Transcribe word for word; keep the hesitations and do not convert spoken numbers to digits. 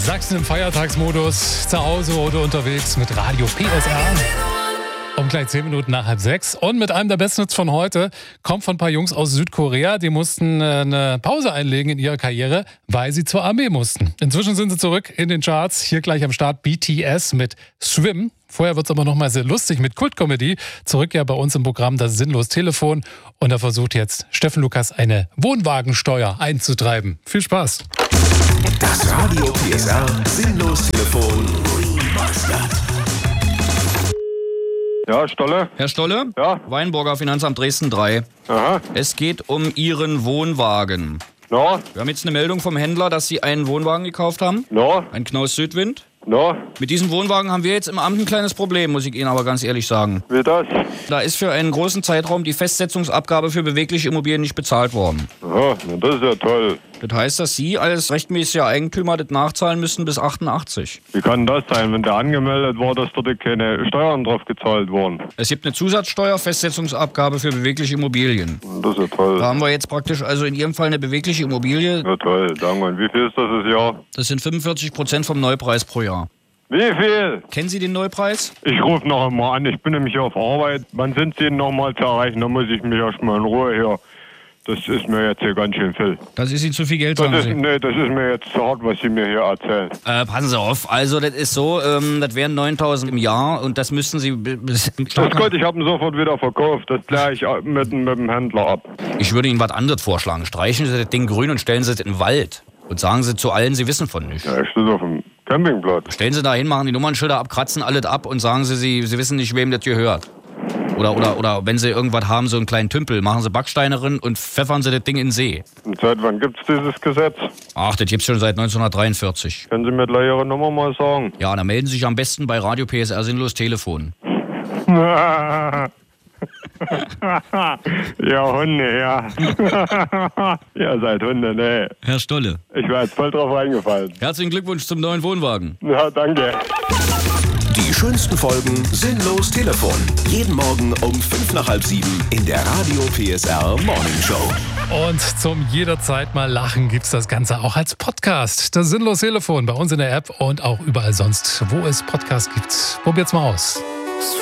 Sachsen im Feiertagsmodus, zu Hause oder unterwegs mit Radio P S R. Um gleich zehn Minuten nach halb sechs. Und mit einem der besten Hits von heute kommt von ein paar Jungs aus Südkorea. Die mussten eine Pause einlegen in ihrer Karriere, weil sie zur Armee mussten. Inzwischen sind sie zurück in den Charts. Hier gleich am Start B T S mit Swim. Vorher wird es aber noch mal sehr lustig mit Kultcomedy. Zurück ja bei uns im Programm das Sinnlos-Telefon. Und da versucht jetzt Steffen Lukas eine Wohnwagensteuer einzutreiben. Viel Spaß. Das Radio P S R Sinnlos-Telefon. Ja, Stolle. Herr Stolle? Ja. Weinburger Finanzamt Dresden drei. Aha. Es geht um Ihren Wohnwagen. No, Wir haben jetzt eine Meldung vom Händler, dass Sie einen Wohnwagen gekauft haben. no, Ein Knaus Südwind. no. Mit diesem Wohnwagen haben wir jetzt im Amt ein kleines Problem, muss ich Ihnen aber ganz ehrlich sagen. Wie das? Da ist für einen großen Zeitraum die Festsetzungsabgabe für bewegliche Immobilien nicht bezahlt worden. Aha, na, das ist ja toll. Das heißt, dass Sie als rechtmäßiger Eigentümer das nachzahlen müssen bis achtundachtzig. Wie kann das sein, wenn der angemeldet war, dass dort keine Steuern drauf gezahlt wurden? Es gibt eine Zusatzsteuer, Festsetzungsabgabe für bewegliche Immobilien. Das ist ja toll. Da haben wir jetzt praktisch also in Ihrem Fall eine bewegliche Immobilie. Ja, toll. Danke. Und wie viel ist das das Jahr? Das sind fünfundvierzig Prozent vom Neupreis pro Jahr. Wie viel? Kennen Sie den Neupreis? Ich rufe noch einmal an. Ich bin nämlich hier auf Arbeit. Wann sind Sie noch mal zu erreichen? Da muss ich mich erstmal in Ruhe hier. Das ist mir jetzt hier ganz schön viel. Das ist Ihnen zu viel Geld, Das sagen ist, Sie. nee, das ist mir jetzt zu hart, was Sie mir hier erzählen. Äh, passen Sie auf, also das ist so, ähm, das wären neuntausend im Jahr und das müssten Sie... b- b- Das ist gut, ich habe ihn sofort wieder verkauft. Das kläre ich mit, mit dem Händler ab. Ich würde Ihnen was anderes vorschlagen. Streichen Sie das Ding grün und stellen Sie es in den Wald. Und sagen Sie zu allen, Sie wissen von nichts. Ja, ich stehe auf dem Campingplatz. Stellen Sie da hin, machen die Nummernschilder ab, kratzen alles ab und sagen Sie, Sie, Sie wissen nicht, wem das gehört. Oder, oder, oder wenn Sie irgendwas haben, so einen kleinen Tümpel, machen Sie Backsteine drin und pfeffern Sie das Ding in den See. Und seit wann gibt es dieses Gesetz? Ach, das gibt's schon seit neunzehnhundertdreiundvierzig. Können Sie mir gleich Ihre Nummer mal sagen? Ja, dann melden Sie sich am besten bei Radio P S R Sinnlos Telefon. Ja, Hunde, ja. Ihr seid Hunde, ne. Herr Stolle, Ich wäre jetzt voll drauf reingefallen. herzlichen Glückwunsch zum neuen Wohnwagen. Ja, danke. Die schönsten Folgen Sinnlos Telefon. Jeden Morgen um fünf nach halb sieben in der Radio P S R Morning Show. Und zum jederzeit mal lachen gibt's das Ganze auch als Podcast. Das Sinnlos-Telefon bei uns in der App und auch überall sonst, wo es Podcasts gibt. Probiert's mal aus.